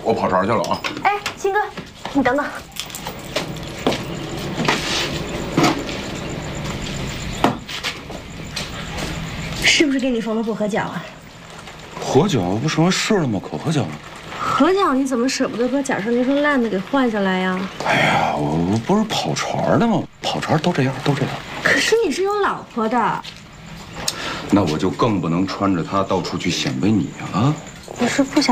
我跑船去了啊！ 哎，鑫哥，你等等。是不是给你缝的不合脚啊？ 合脚不成为是了吗？可合脚了。 合脚你怎么舍不得把脚上那双烂的给换下来呀？ 哎呀，我不是跑船的吗？跑船都这样，都这样。 可是你是有老婆的。 那我就更不能穿着它到处去显摆你了。 我是不想。